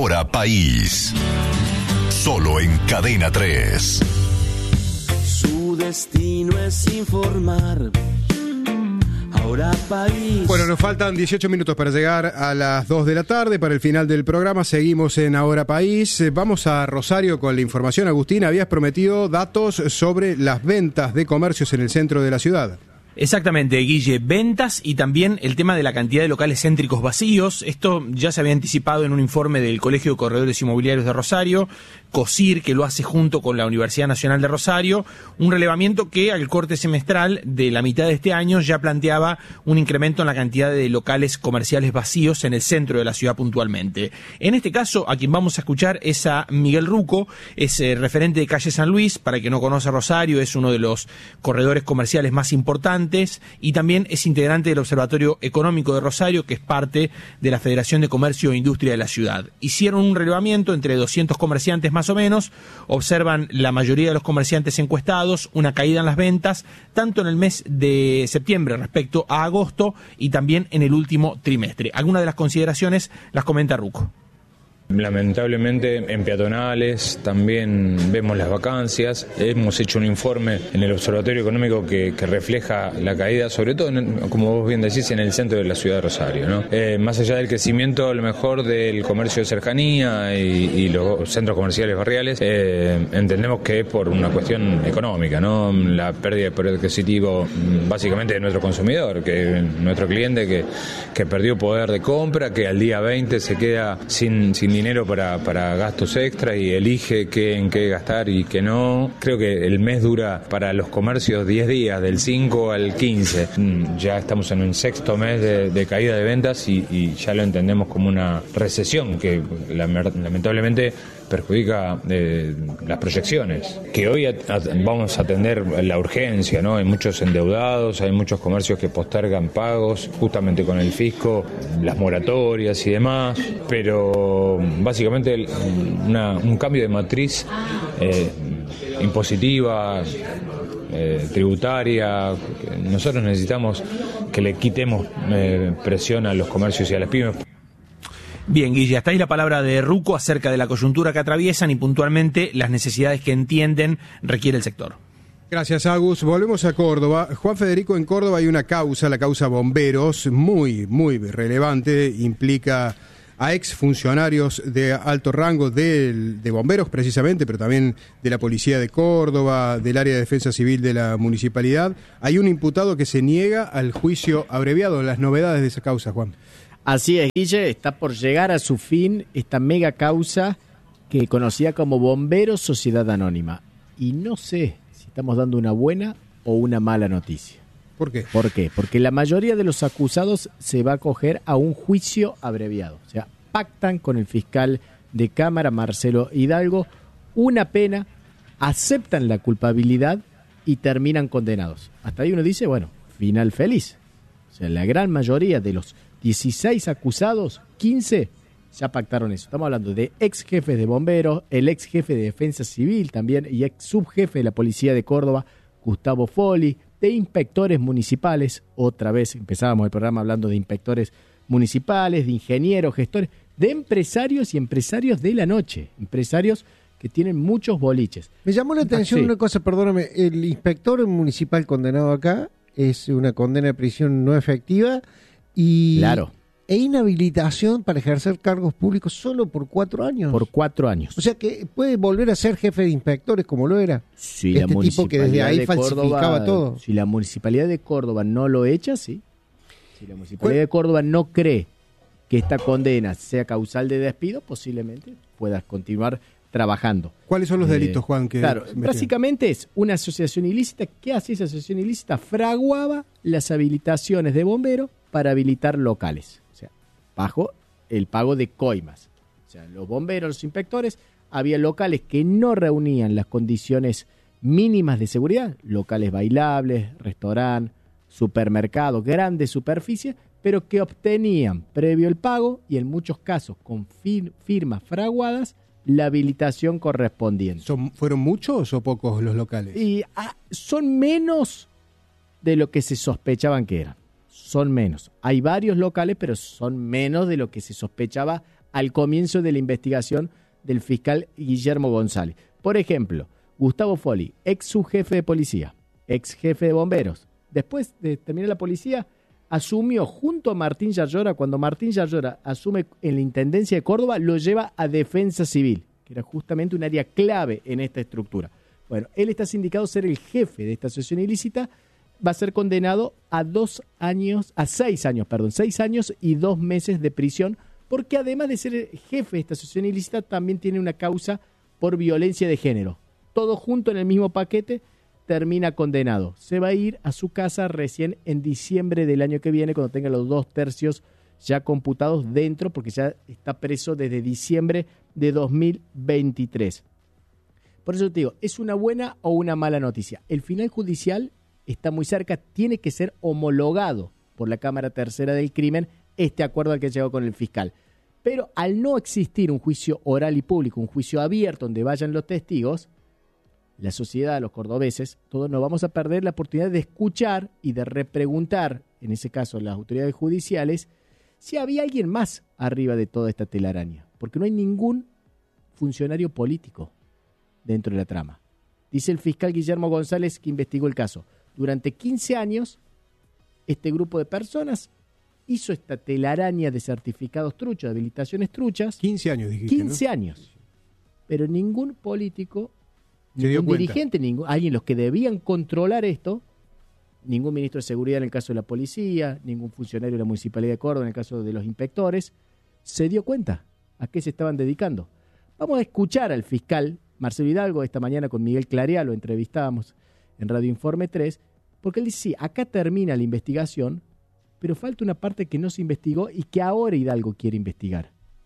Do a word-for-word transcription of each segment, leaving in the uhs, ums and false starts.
Ahora País. Solo en Cadena tres. Su destino es informar. Ahora País. Bueno, nos faltan dieciocho minutos para llegar a las dos de la tarde, para el final del programa. Seguimos en Ahora País. Vamos a Rosario con la información. Agustín, habías prometido datos sobre las ventas de comercios en el centro de la ciudad. Exactamente, Guille, ventas y también el tema de la cantidad de locales céntricos vacíos. Esto ya se había anticipado en un informe del Colegio de Corredores Inmobiliarios de Rosario, COSIR, que lo hace junto con la Universidad Nacional de Rosario, un relevamiento que al corte semestral de la mitad de este año ya planteaba un incremento en la cantidad de locales comerciales vacíos en el centro de la ciudad puntualmente. En este caso, a quien vamos a escuchar es a Miguel Ruco, es eh, referente de Calle San Luis. Para el que no conoce Rosario, es uno de los corredores comerciales más importantes y también es integrante del Observatorio Económico de Rosario, que es parte de la Federación de Comercio e Industria de la ciudad. Hicieron un relevamiento entre doscientos comerciantes más o menos, observan la mayoría de los comerciantes encuestados, una caída en las ventas, tanto en el mes de septiembre respecto a agosto y también en el último trimestre. Algunas de las consideraciones las comenta Ruco. Lamentablemente en peatonales también vemos las vacancias. Hemos hecho un informe en el Observatorio Económico que, que refleja la caída, sobre todo, en, como vos bien decís, en el centro de la ciudad de Rosario, ¿no? Eh, más allá del crecimiento, a lo mejor, del comercio de cercanía y, y los centros comerciales barriales, eh, entendemos que es por una cuestión económica, ¿no? La pérdida de poder adquisitivo básicamente de nuestro consumidor, que nuestro cliente que, que perdió poder de compra, que al día veinte se queda sin, sin dinero para, para gastos extras y elige qué, en qué gastar y qué no. Creo que el mes dura para los comercios diez días, del cinco al quince. Ya estamos en un sexto mes de, de caída de ventas y, y ya lo entendemos como una recesión que lamentablemente perjudica eh, las proyecciones. Que hoy a, a, vamos a atender la urgencia, ¿no? Hay muchos endeudados, hay muchos comercios que postergan pagos, justamente con el fisco, las moratorias y demás, pero básicamente una, un cambio de matriz eh, impositiva, eh, tributaria. Nosotros necesitamos que le quitemos eh, presión a los comercios y a las pymes. Bien, Guille, hasta ahí la palabra de Ruco acerca de la coyuntura que atraviesan y puntualmente las necesidades que entienden requiere el sector. Gracias, Agus. Volvemos a Córdoba. Juan Federico, en Córdoba hay una causa, la causa Bomberos, muy, muy relevante. Implica a exfuncionarios de alto rango de, de bomberos precisamente, pero también de la Policía de Córdoba, del área de defensa civil de la municipalidad. Hay un imputado que se niega al juicio abreviado. Las novedades de esa causa, Juan. Así es, Guille, está por llegar a su fin esta mega causa que conocía como Bomberos Sociedad Anónima. Y no sé si estamos dando una buena o una mala noticia. ¿Por qué? ¿Por qué? Porque la mayoría de los acusados se va a acoger a un juicio abreviado. O sea, pactan con el fiscal de Cámara, Marcelo Hidalgo, una pena, aceptan la culpabilidad y terminan condenados. Hasta ahí uno dice, bueno, final feliz. O sea, la gran mayoría de los dieciséis acusados, quince ya pactaron eso. Estamos hablando de ex jefes de bomberos, el ex jefe de defensa civil también y ex subjefe de la Policía de Córdoba, Gustavo Foli, de inspectores municipales. Otra vez empezábamos el programa hablando de inspectores municipales, de ingenieros, gestores, de empresarios y empresarios de la noche, empresarios que tienen muchos boliches. Me llamó la atención ah, sí. una cosa, perdóname, el inspector municipal condenado acá es una condena de prisión no efectiva y claro. e inhabilitación para ejercer cargos públicos solo por cuatro años. Por cuatro años. O sea que puede volver a ser jefe de inspectores como lo era. Sí, este la tipo que desde ahí de falsificaba Córdoba, todo. Si la Municipalidad de Córdoba no lo echa, sí. Si la Municipalidad de Córdoba no cree que esta condena sea causal de despido, posiblemente puedas continuar trabajando. ¿Cuáles son los Eh, delitos, Juan? Que claro, básicamente es una asociación ilícita. ¿Qué hacía esa asociación ilícita? Fraguaba las habilitaciones de bomberos para habilitar locales, o sea, bajo el pago de coimas. O sea, los bomberos, los inspectores, había locales que no reunían las condiciones mínimas de seguridad, locales bailables, restaurantes, supermercados, grandes superficies, pero que obtenían previo el pago y en muchos casos con fir- firmas fraguadas la habilitación correspondiente. ¿Son, ¿Fueron muchos o pocos los locales? Y ah, son menos de lo que se sospechaban que eran. Son menos. Hay varios locales, pero son menos de lo que se sospechaba al comienzo de la investigación del fiscal Guillermo González. Por ejemplo, Gustavo Foli, ex subjefe de policía, ex jefe de bomberos. Después de terminar la policía, asumió junto a Martín Yarlora, cuando Martín Yarlora asume en la Intendencia de Córdoba, lo lleva a Defensa Civil, que era justamente un área clave en esta estructura. Bueno, él está sindicado ser el jefe de esta asociación ilícita, va a ser condenado a dos años, a seis años, perdón, seis años y dos meses de prisión, porque además de ser el jefe de esta asociación ilícita, también tiene una causa por violencia de género. Todo junto en el mismo paquete, termina condenado. Se va a ir a su casa recién en diciembre del año que viene, cuando tenga los dos tercios ya computados dentro, porque ya está preso desde diciembre de dos mil veintitrés. Por eso te digo, ¿es una buena o una mala noticia? El final judicial está muy cerca, tiene que ser homologado por la Cámara Tercera del Crimen este acuerdo al que llegó con el fiscal. Pero al no existir un juicio oral y público, un juicio abierto donde vayan los testigos, la sociedad, los cordobeses, todos nos vamos a perder la oportunidad de escuchar y de repreguntar, en ese caso las autoridades judiciales, si había alguien más arriba de toda esta telaraña. Porque no hay ningún funcionario político dentro de la trama. Dice el fiscal Guillermo González, que investigó el caso. Durante quince años, este grupo de personas hizo esta telaraña de certificados truchos, de habilitaciones truchas. quince años, dijiste, quince ¿no? años. Pero ningún político, Se dio ningún cuenta. dirigente, ningún, alguien los que debían controlar esto, ningún ministro de seguridad en el caso de la policía, ningún funcionario de la Municipalidad de Córdoba en el caso de los inspectores, se dio cuenta a qué se estaban dedicando. Vamos a escuchar al fiscal Marcelo Hidalgo. Esta mañana con Miguel Clarea lo entrevistábamos en Radio Informe tres, porque él dice, sí, acá termina la investigación, pero falta una parte que no se investigó y que ahora Hidalgo quiere investigar.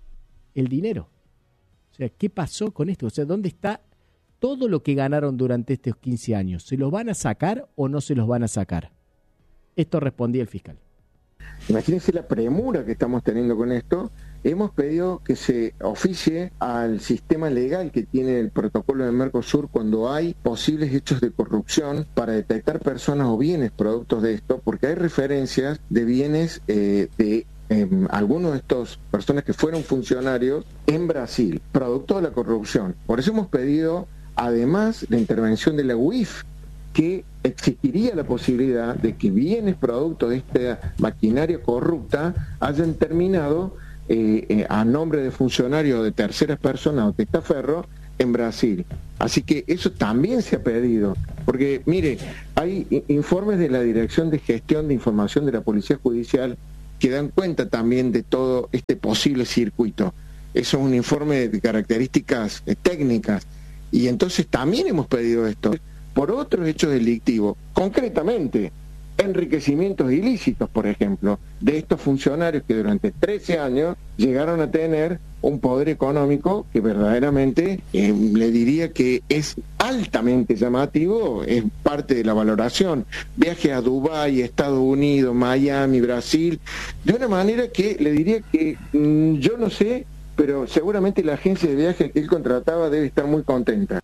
El dinero. O sea, ¿qué pasó con esto? O sea, ¿dónde está todo lo que ganaron durante estos quince años? ¿Se los van a sacar o no se los van a sacar? Esto respondía el fiscal. Imagínense la premura que estamos teniendo con esto. Hemos pedido que se oficie al sistema legal que tiene el protocolo de Mercosur cuando hay posibles hechos de corrupción para detectar personas o bienes productos de esto, porque hay referencias de bienes eh, de eh, algunos de estos personas que fueron funcionarios en Brasil, producto de la corrupción. Por eso hemos pedido, además, la intervención de la U I F, que existiría la posibilidad de que bienes producto de esta maquinaria corrupta hayan terminado eh, eh, a nombre de funcionarios de terceras personas o testaferros en Brasil. Así que eso también se ha pedido, porque mire, hay informes de la Dirección de Gestión de Información de la Policía Judicial que dan cuenta también de todo este posible circuito. Eso es un informe de características eh, técnicas, y entonces también hemos pedido esto por otros hechos delictivos, concretamente enriquecimientos ilícitos, por ejemplo, de estos funcionarios que durante trece años llegaron a tener un poder económico que verdaderamente eh, le diría que es altamente llamativo, es parte de la valoración. Viajes a Dubái, Estados Unidos, Miami, Brasil, de una manera que le diría que mmm, yo no sé, pero seguramente la agencia de viajes que él contrataba debe estar muy contenta.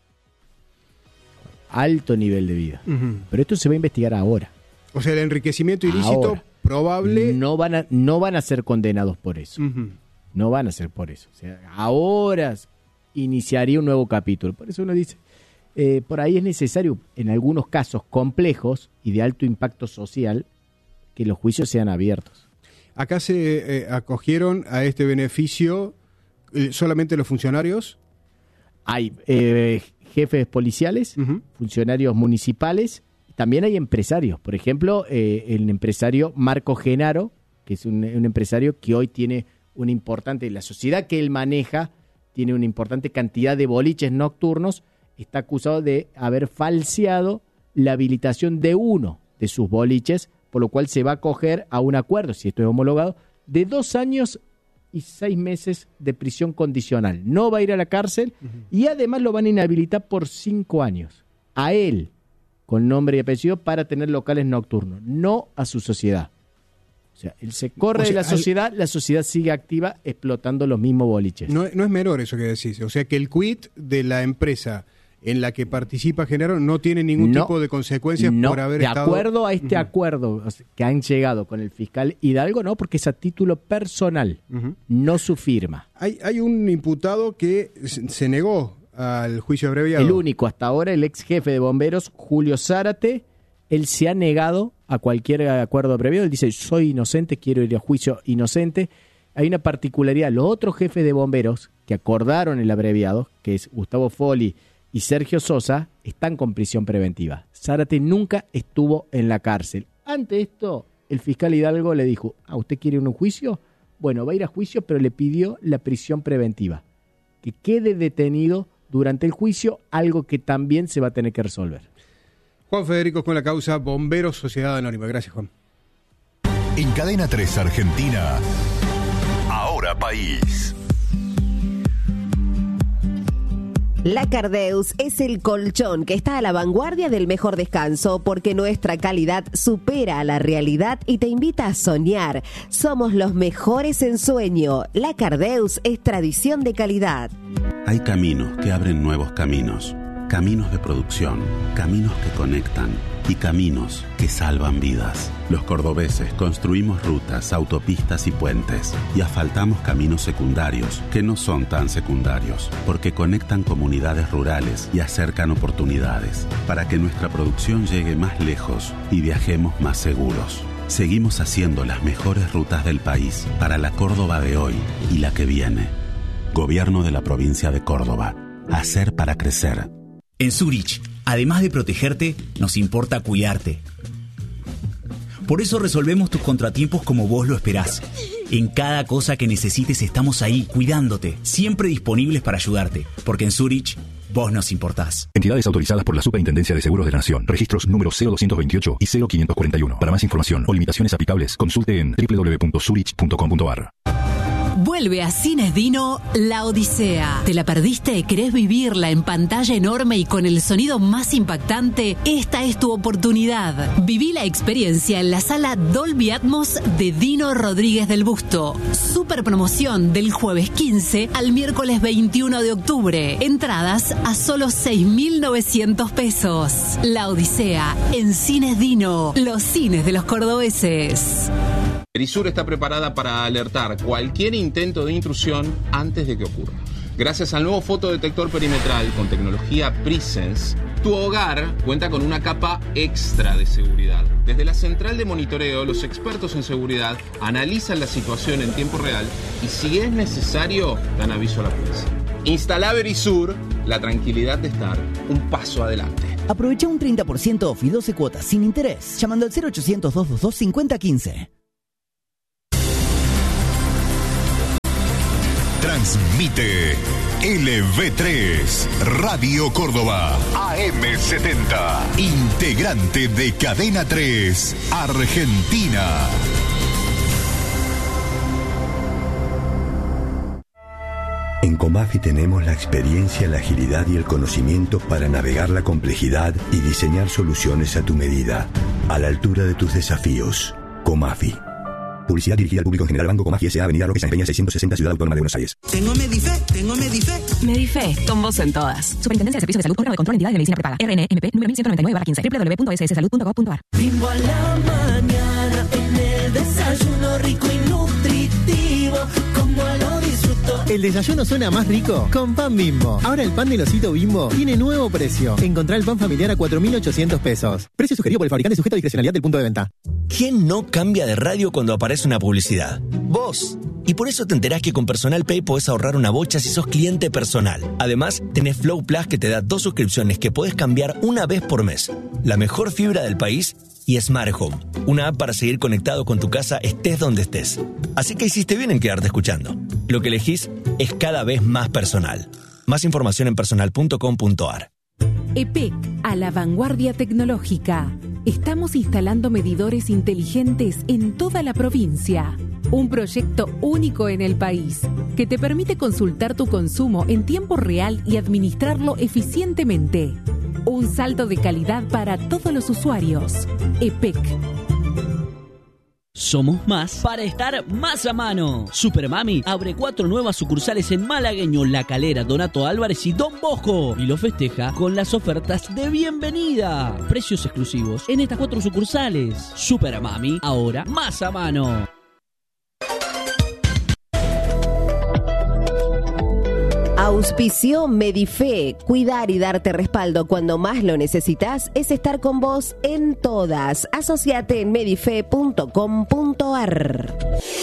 Alto nivel de vida. Uh-huh. Pero esto se va a investigar ahora. O sea, el enriquecimiento ilícito Ahora. probable. No van a, no van a ser condenados por eso. Uh-huh. No van a ser por eso. O sea, ahora iniciaría un nuevo capítulo. Por eso uno dice, eh, por ahí es necesario, en algunos casos complejos y de alto impacto social, que los juicios sean abiertos. Acá se eh, acogieron a este beneficio eh, solamente los funcionarios. Hay eh, jefes policiales, Uh-huh. funcionarios municipales, también hay empresarios. Por ejemplo, eh, el empresario Marco Genaro, que es un, un empresario que hoy tiene una importante, la sociedad que él maneja, tiene una importante cantidad de boliches nocturnos, está acusado de haber falseado la habilitación de uno de sus boliches, por lo cual se va a acoger a un acuerdo, si esto es homologado, de dos años y seis meses de prisión condicional. No va a ir a la cárcel uh-huh. y además lo van a inhabilitar por cinco años. A él, con nombre y apellido, para tener locales nocturnos, no a su sociedad. O sea, él se corre O sea, de la al- sociedad, la sociedad sigue activa explotando los mismos boliches. No, no es menor eso que decís. O sea, que el quit de la empresa en la que participa Genaro no tiene ningún No, tipo de consecuencias no, por haber de estado... acuerdo a este Ujú. acuerdo que han llegado con el fiscal Hidalgo, no, porque es a título personal, Ujú. no su firma. Hay, hay un imputado que se se negó al juicio abreviado. El único hasta ahora, el ex jefe de bomberos, Julio Zárate, él se ha negado a cualquier acuerdo abreviado. Él dice, soy inocente, quiero ir a juicio inocente. Hay una particularidad, los otros jefes de bomberos que acordaron el abreviado, que es Gustavo Foli y Sergio Sosa, están con prisión preventiva. Zárate nunca estuvo en la cárcel. Ante esto, el fiscal Hidalgo le dijo, ¿a usted quiere un juicio? Bueno, va a ir a juicio, pero le pidió la prisión preventiva. Que quede detenido durante el juicio, algo que también se va a tener que resolver. Juan Federico con la causa Bomberos Sociedad Anónima. Gracias, Juan. En Cadena tres Argentina, Ahora País. La Cardeus es el colchón que está a la vanguardia del mejor descanso porque nuestra calidad supera a la realidad y te invita a soñar. Somos los mejores en sueño. La Cardeus es tradición de calidad. Hay caminos que abren nuevos caminos, caminos de producción, caminos que conectan y caminos que salvan vidas. Los cordobeses construimos rutas, autopistas y puentes y asfaltamos caminos secundarios que no son tan secundarios porque conectan comunidades rurales y acercan oportunidades para que nuestra producción llegue más lejos y viajemos más seguros. Seguimos haciendo las mejores rutas del país para la Córdoba de hoy y la que viene. Gobierno de la provincia de Córdoba. Hacer para crecer. En Zurich, además de protegerte, nos importa cuidarte. Por eso resolvemos tus contratiempos como vos lo esperás. En cada cosa que necesites estamos ahí, cuidándote, siempre disponibles para ayudarte. Porque en Zurich, vos nos importás. Entidades autorizadas por la Superintendencia de Seguros de la Nación. Registros número cero doscientos veintiocho y cero quinientos cuarenta y uno. Para más información o limitaciones aplicables, consulte en doble u doble u doble u punto zurich punto com punto a r. Vuelve a Cines Dino La Odisea. ¿Te la perdiste? ¿Querés vivirla en pantalla enorme y con el sonido más impactante? Esta es tu oportunidad. Viví la experiencia en la sala Dolby Atmos de Dino Rodríguez del Busto. Super promoción del jueves quince al miércoles veintiuno de octubre. Entradas a solo seis mil novecientos pesos. La Odisea en Cines Dino. Los cines de los cordobeses. Erisur está preparada para alertar cualquier intento de intrusión antes de que ocurra. Gracias al nuevo fotodetector perimetral con tecnología Presence, tu hogar cuenta con una capa extra de seguridad. Desde la central de monitoreo, los expertos en seguridad analizan la situación en tiempo real y si es necesario, dan aviso a la policía. Instala Verisur, la tranquilidad de estar un paso adelante. Aprovecha un treinta por ciento off y doce cuotas sin interés, llamando al cero ochocientos, doscientos veintidós, cincuenta quince. Transmite L V tres, Radio Córdoba, A M setenta, integrante de Cadena tres, Argentina. En Comafi tenemos la experiencia, la agilidad y el conocimiento para navegar la complejidad y diseñar soluciones a tu medida, a la altura de tus desafíos. Comafi. Publicidad dirigida al público en general. Banco Comafi S A, Avenida Roque San Peña seiscientos sesenta, Ciudad Autónoma de Buenos Aires. Tengo Medife, tengo Medife. Medife, con vos en todas. Superintendencia de Servicios de Salud, órgano de control, entidad de medicina prepaga. R N M P número mil ciento noventa y nueve barra quince. doble u doble u doble u punto s s salud punto gov punto a r. Ritmo a la mañana, en el desayuno rico y nutritivo, como lo disfruto. El desayuno suena más rico con Pan Bimbo. Ahora el pan del osito Bimbo tiene nuevo precio. Encontrá el pan familiar a cuatro mil ochocientos pesos. Precio sugerido por el fabricante, sujeto a discrecionalidad del punto de venta. ¿Quién no cambia de radio cuando aparece una publicidad? Vos. Y por eso te enterás que con Personal Pay podés ahorrar una bocha si sos cliente personal. Además, tenés Flow Plus que te da dos suscripciones que podés cambiar una vez por mes. La mejor fibra del país y Smart Home, una app para seguir conectado con tu casa estés donde estés. Así que hiciste bien en quedarte escuchando. Lo que elegís es cada vez más personal. Más información en personal punto com punto a r. E P E C, a la vanguardia tecnológica. Estamos instalando medidores inteligentes en toda la provincia. Un proyecto único en el país que te permite consultar tu consumo en tiempo real y administrarlo eficientemente. Un salto de calidad para todos los usuarios. E P E C. Somos más para estar más a mano. Supermami abre cuatro nuevas sucursales en Malagueño, La Calera, Donato Álvarez y Don Bosco. Y lo festeja con las ofertas de bienvenida. Precios exclusivos en estas cuatro sucursales. Supermami, ahora más a mano. Auspició Medife. Cuidar y darte respaldo cuando más lo necesitas es estar con vos en todas. Asociate en medife punto com punto ar.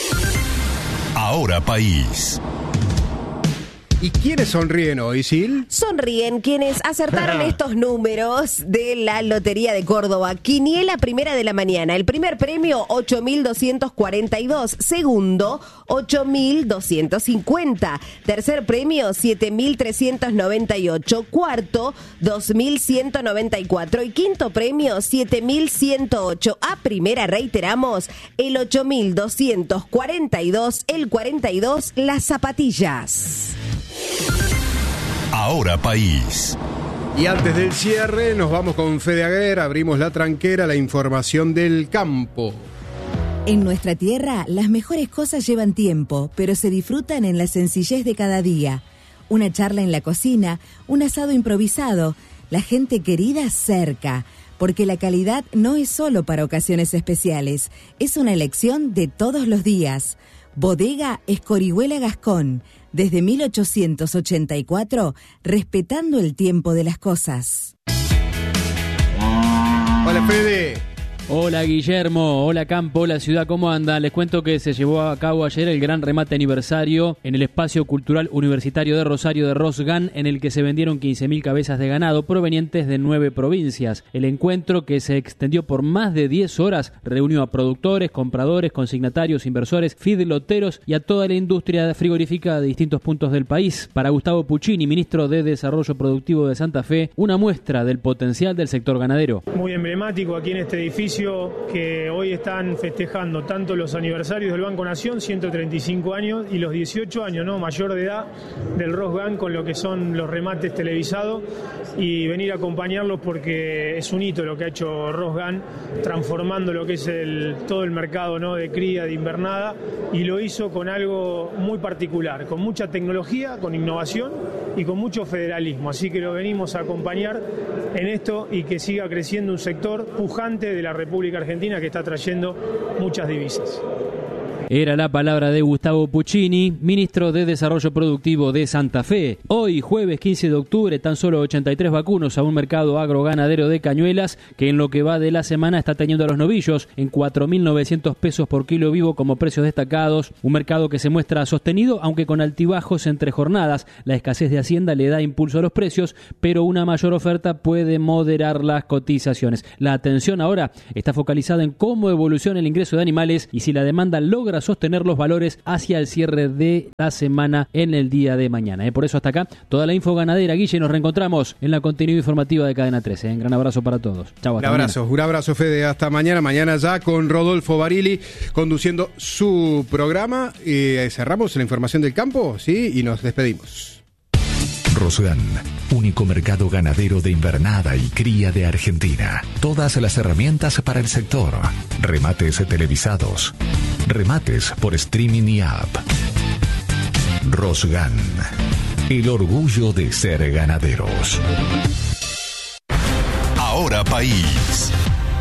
Ahora País. ¿Y quiénes sonríen hoy, Sil? Sonríen quienes acertaron estos números de la Lotería de Córdoba. Quiniela primera de la mañana. El primer premio, ocho mil doscientos cuarenta y dos. Segundo, ocho mil doscientos cincuenta. Tercer premio, siete mil trescientos noventa y ocho. Cuarto, dos mil ciento noventa y cuatro. Y quinto premio, siete mil ciento ocho. A primera reiteramos, el ocho mil doscientos cuarenta y dos. El cuarenta y dos, las zapatillas. Ahora País. Y antes del cierre nos vamos con Fede Aguer, abrimos la tranquera, la información del campo. En nuestra tierra, las mejores cosas llevan tiempo, pero se disfrutan en la sencillez de cada día. Una charla en la cocina, un asado improvisado, la gente querida cerca, porque la calidad no es solo para ocasiones especiales, es una elección de todos los días. Bodega Escorihuela Gascón, desde mil ochocientos ochenta y cuatro, respetando el tiempo de las cosas. Hola, Fede. Hola Guillermo, hola Campo, hola Ciudad, ¿cómo andan? Les cuento que se llevó a cabo ayer el gran remate aniversario en el Espacio Cultural Universitario de Rosario de Rosgan, en el que se vendieron quince mil cabezas de ganado provenientes de nueve provincias. El encuentro, que se extendió por más de diez horas, reunió a productores, compradores, consignatarios, inversores, feedloteros y a toda la industria frigorífica de distintos puntos del país. Para Gustavo Puccini, ministro de Desarrollo Productivo de Santa Fe, una muestra del potencial del sector ganadero. Muy emblemático aquí en este edificio, que hoy están festejando tanto los aniversarios del Banco Nación, ciento treinta y cinco años, y los dieciocho años, ¿no?, mayor de edad del Rosgan, con lo que son los remates televisados, y venir a acompañarlos porque es un hito lo que ha hecho Rosgan, transformando lo que es el, todo el mercado, ¿no?, de cría, de invernada, y lo hizo con algo muy particular, con mucha tecnología, con innovación y con mucho federalismo. Así que lo venimos a acompañar en esto y que siga creciendo un sector pujante de la República Argentina que está trayendo muchas divisas. Era la palabra de Gustavo Puccini, ministro de Desarrollo Productivo de Santa Fe. Hoy, jueves quince de octubre, tan solo ochenta y tres vacunos a un mercado agroganadero de Cañuelas que en lo que va de la semana está teniendo a los novillos en cuatro mil novecientos pesos por kilo vivo como precios destacados. Un mercado que se muestra sostenido, aunque con altibajos entre jornadas. La escasez de Hacienda le da impulso a los precios, pero una mayor oferta puede moderar las cotizaciones. La atención ahora está focalizada en cómo evoluciona el ingreso de animales y si la demanda logra sostener los valores hacia el cierre de la semana en el día de mañana. ¿eh? Por eso hasta acá toda la info ganadera. Guille, nos reencontramos en la continuidad informativa de Cadena trece. ¿eh? Un gran abrazo para todos. Chau, hasta un abrazo, mañana. Un abrazo, Fede. Hasta mañana. Mañana ya con Rodolfo Barili conduciendo su programa. Y cerramos la información del campo, ¿sí? Y nos despedimos. Rosgan, único mercado ganadero de invernada y cría de Argentina. Todas las herramientas para el sector. Remates televisados. Remates por streaming y app. Rosgan, el orgullo de ser ganaderos. Ahora País.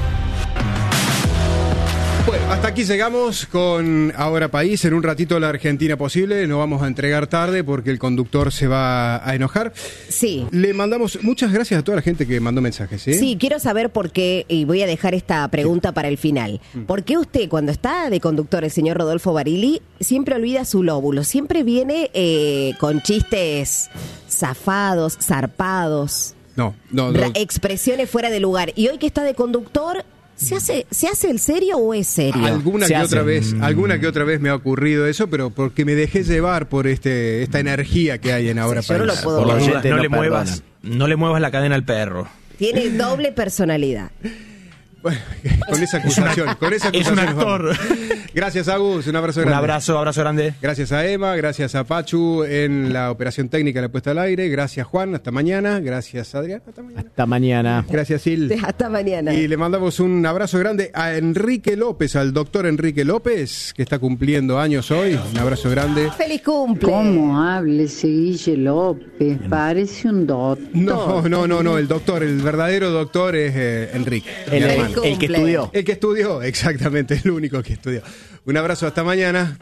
Bueno, hasta aquí llegamos con Ahora País. En un ratito la Argentina Posible. No vamos a entregar tarde porque el conductor se va a enojar. Sí. Le mandamos muchas gracias a toda la gente que mandó mensajes. ¿sí? Sí, quiero saber por qué, y voy a dejar esta pregunta para el final. ¿Por qué usted, cuando está de conductor, el señor Rodolfo Barili, siempre olvida su lóbulo? Siempre viene eh, con chistes zafados, zarpados. No, no, no. Expresiones fuera de lugar. Y hoy que está de conductor... ¿Se hace, ¿Se hace el serio o es serio? Alguna Se que hace. otra vez, alguna que otra vez me ha ocurrido eso, pero porque me dejé llevar por este esta energía que hay en Ahora Sí, yo País. no lo puedo Por las creer. dudas, no, le muevas, no le muevas la cadena al perro. Tiene doble personalidad. Bueno, con esa acusación, con esa Es un acusación. actor. Gracias, Agus, un abrazo Un grande. abrazo, abrazo grande. Gracias a Emma, gracias a Pachu en la operación técnica, la puesta al aire. Gracias, Juan, hasta mañana. Gracias, Adrián, hasta mañana. Hasta mañana. Gracias, Sil. Hasta mañana. Y le mandamos un abrazo grande a Enrique López, al doctor Enrique López, que está cumpliendo años hoy. Un abrazo grande. ¡Feliz cumple! ¿Cómo habla ese Guille López? Parece un doctor. No, no, no, no, el doctor, el verdadero doctor es eh, Enrique. El, mi el- hermano. el que estudió. El que estudió, exactamente, el único que estudió. Un abrazo, hasta mañana.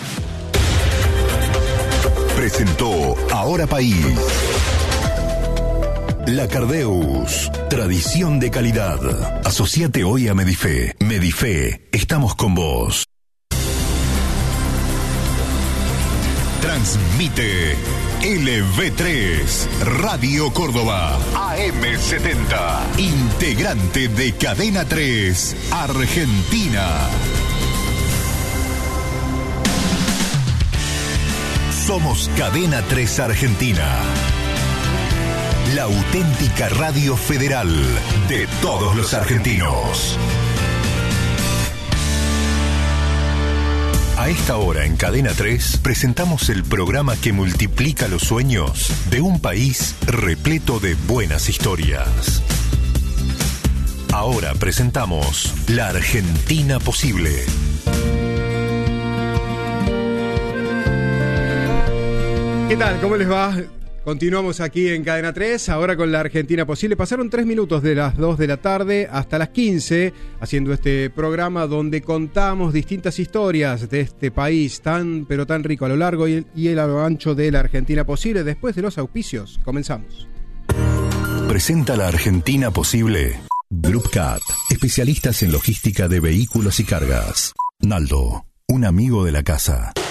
Presentó Ahora País. La Cardeus, tradición de calidad. Asociate hoy a Medife. Medife, estamos con vos. Transmite L V tres, Radio Córdoba, A M setenta, integrante de Cadena tres, Argentina. Somos Cadena tres Argentina, la auténtica radio federal de todos los argentinos. A esta hora en Cadena tres presentamos el programa que multiplica los sueños de un país repleto de buenas historias. Ahora presentamos La Argentina Posible. ¿Qué tal? ¿Cómo les va? Continuamos aquí en Cadena tres, ahora con La Argentina Posible. Pasaron tres minutos de las dos de la tarde hasta las quince, haciendo este programa donde contamos distintas historias de este país tan, pero tan rico a lo largo y, el, y a lo ancho de La Argentina Posible. Después de los auspicios, comenzamos. Presenta La Argentina Posible. Group Cat, especialistas en logística de vehículos y cargas. Naldo, un amigo de la casa.